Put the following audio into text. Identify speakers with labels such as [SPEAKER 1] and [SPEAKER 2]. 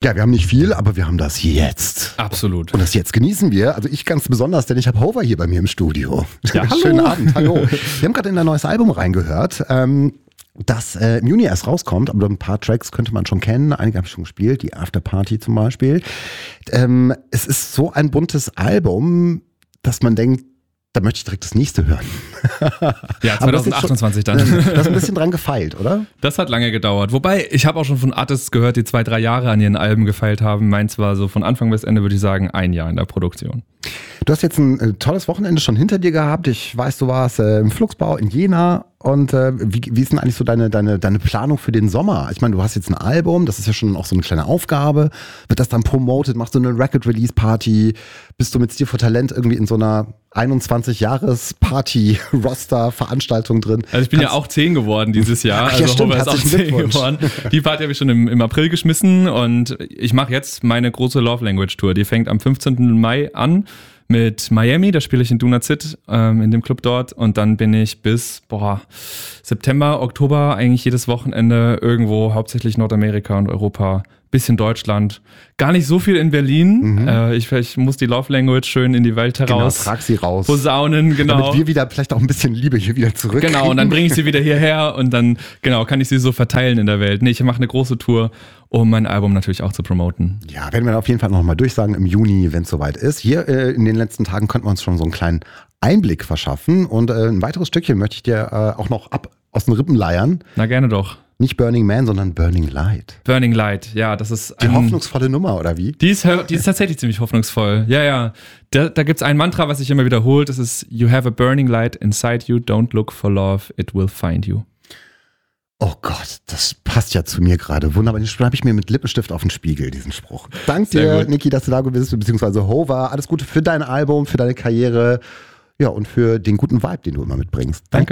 [SPEAKER 1] Ja, wir haben nicht viel, aber wir haben das jetzt.
[SPEAKER 2] Absolut.
[SPEAKER 1] Und das jetzt genießen wir. Also ich ganz besonders, denn ich habe Hover hier bei mir im Studio.
[SPEAKER 2] Ja, hallo.
[SPEAKER 1] Schönen Abend, hallo. Wir haben gerade in ein neues Album reingehört, das im Juni erst rauskommt, aber ein paar Tracks könnte man schon kennen. Einige habe ich schon gespielt, die Afterparty zum Beispiel. Es ist so ein buntes Album, dass man denkt, da möchte ich direkt das nächste hören.
[SPEAKER 2] Ja, 2028 dann.
[SPEAKER 1] Da ist ein bisschen dran gefeilt, oder?
[SPEAKER 2] Das hat lange gedauert. Wobei, ich habe auch schon von Artists gehört, die 2-3 Jahre an ihren Alben gefeilt haben. Meins war so von Anfang bis Ende, würde ich sagen, 1 Jahr in der Produktion.
[SPEAKER 1] Du hast jetzt ein tolles Wochenende schon hinter dir gehabt. Ich weiß, du warst im Flugsbau in Jena. Und wie ist denn eigentlich so deine Planung für den Sommer? Ich meine, du hast jetzt ein Album, das ist ja schon auch so eine kleine Aufgabe. Wird das dann promoted? Machst du eine Record-Release-Party? Bist du mit Stil for Talent irgendwie in so einer 21-Jahres-Party-Roster-Veranstaltung drin?
[SPEAKER 2] Also ich bin ja auch 10 geworden dieses Jahr.
[SPEAKER 1] Ach, ja,
[SPEAKER 2] also
[SPEAKER 1] stimmt,
[SPEAKER 2] Hover ist auch 10 geworden. Die Party habe ich schon im April geschmissen und ich mache jetzt meine große Love Language Tour. Die fängt am 15. Mai an mit Miami, da spiele ich in Dunazit, in dem Club dort, und dann bin ich bis September, Oktober eigentlich jedes Wochenende irgendwo, hauptsächlich Nordamerika und Europa, bisschen Deutschland, gar nicht so viel in Berlin. Ich muss die Love Language schön in die Welt heraus.
[SPEAKER 1] Genau, trag sie raus.
[SPEAKER 2] Posaunen, genau.
[SPEAKER 1] Damit wir wieder vielleicht auch ein bisschen Liebe hier wieder zurück.
[SPEAKER 2] Genau, und dann bringe ich sie wieder hierher und dann, genau, kann ich sie so verteilen in der Welt. Nee, ich mache eine große Tour, um mein Album natürlich auch zu promoten.
[SPEAKER 1] Ja, werden wir auf jeden Fall nochmal durchsagen im Juni, wenn es soweit ist. Hier in den letzten Tagen könnten wir uns schon so einen kleinen Einblick verschaffen. Und ein weiteres Stückchen möchte ich dir auch noch aus den Rippen leiern.
[SPEAKER 2] Na, gerne doch.
[SPEAKER 1] Nicht Burning Man, sondern Burning Light.
[SPEAKER 2] Burning Light, ja, das ist
[SPEAKER 1] die hoffnungsvolle Nummer, oder wie?
[SPEAKER 2] Die ist tatsächlich ziemlich hoffnungsvoll. Ja. Da gibt es ein Mantra, was sich immer wiederholt. Das ist: You have a burning light inside you. Don't look for love. It will find you.
[SPEAKER 1] Oh Gott, das passt ja zu mir gerade. Wunderbar. Den schreibe ich mir mit Lippenstift auf den Spiegel, diesen Spruch. Danke dir, Niki, dass du da bist, beziehungsweise Hover. Alles Gute für dein Album, für deine Karriere. Ja, und für den guten Vibe, den du immer mitbringst. Danke.